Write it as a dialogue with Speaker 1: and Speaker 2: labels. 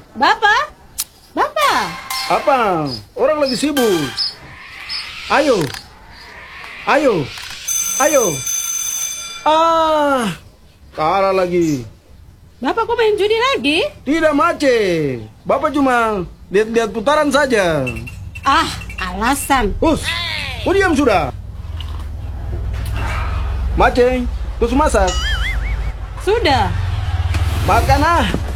Speaker 1: Bapak? Bapak?
Speaker 2: Apa? Orang lagi sibuk. Ayo. Ayo. Ayo. Ah, kalah lagi.
Speaker 1: Bapak kok main judi lagi?
Speaker 2: Tidak, Mace. Bapak cuma lihat-lihat putaran saja.
Speaker 1: Ah, alasan.
Speaker 2: Hus, kau diam sudah. Mace, terus masak.
Speaker 1: Sudah.
Speaker 2: Makan ah.